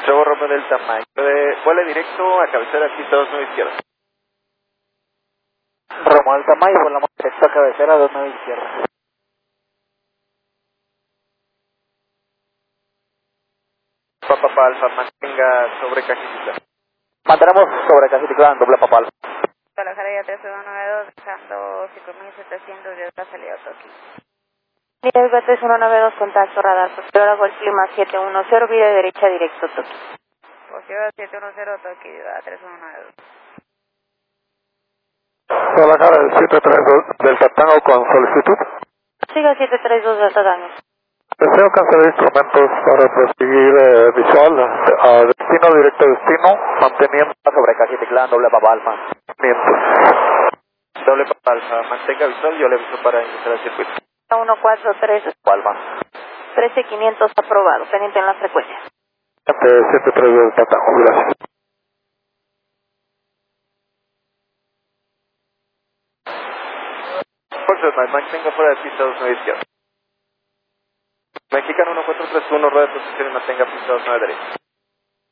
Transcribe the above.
Bravo Romeo Delta Mike. Vuela directo a cabecera, pista 29 izquierda. Romeo Delta Mike, volamos directo a cabecera, 29 izquierda. Papa Alfa, mantenga sobre Cajiciclán. Mantenemos sobre Cajiciclán, doble Papa Alfa. Guadalajara 3192, dejando 5700 de la salida a Toki. Diego 3192, contacto radar, posterior a Golf Clima 710, vida derecha directo Toki. Posterior 710 Toki, 3192. Guadalajara 732 del Tango con solicitud. Siga 732 Delta Daños. Deseo cancelar instrumentos para proseguir visual a destino, directo destino, manteniendo Sobre Cajiciclán, doble Papa Alfa. Doble Papa Alfa, mantenga visual, yo le aviso para iniciar el circuito. 143 Alfa. 13500 aprobado, pendiente en la frecuencia. 732 del Tango, gracias. Por favor, mantenga fuera de pista 29 izquierda. Mexicano 1431, rueda de posición y mantenga pista 29 derecha.